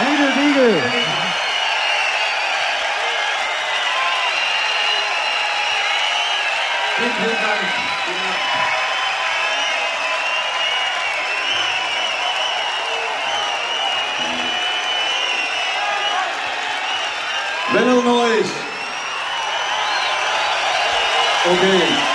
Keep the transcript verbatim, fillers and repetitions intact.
Riegel, Riegel. Vielen, vielen Dank. Wenn er neu ist. Okay.